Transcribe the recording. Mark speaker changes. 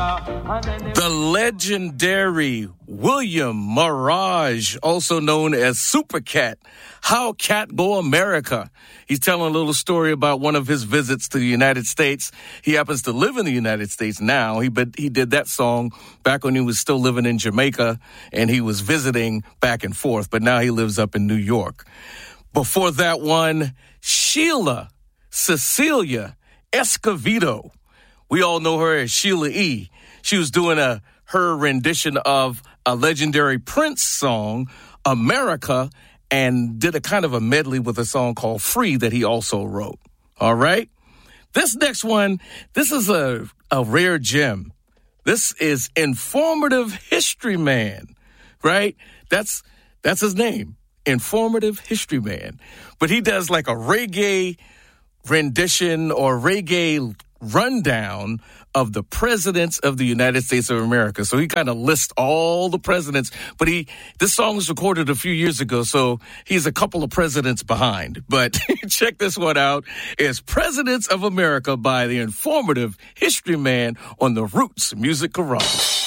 Speaker 1: The legendary William Mirage, also known as Super Cat. How Cat Go America. He's telling a little story about one of his visits to the United States. He happens to live in the United States now, but he did that song back when he was still living in Jamaica, and he was visiting back and forth, but now he lives up in New York. Before that one, Sheila Cecilia Escovedo. We all know her as Sheila E. She was doing her rendition of a legendary Prince song, America, and did a kind of a medley with a song called Free that he also wrote. All right? This next one, this is a rare gem. This is Informative History Man, right? That's his name, Informative History Man. But he does like a reggae rendition or reggae rundown of the presidents of the United States of America. So he kind of lists all the presidents, but this song was recorded a few years ago, so he's a couple of presidents behind. But check this one out. It's Presidents of America by the Informative History Man on the Roots Music Garage.